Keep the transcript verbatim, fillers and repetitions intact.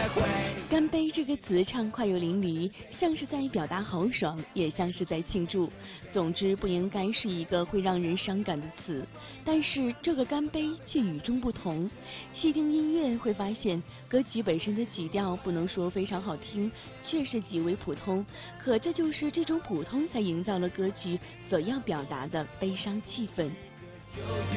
干杯这个词畅快又淋漓，像是在表达豪爽，也像是在庆祝。总之，不应该是一个会让人伤感的词。但是这个干杯却与众不同。细听音乐会发现，歌曲本身的曲调不能说非常好听，却是极为普通。可这就是这种普通，才营造了歌曲所要表达的悲伤气氛。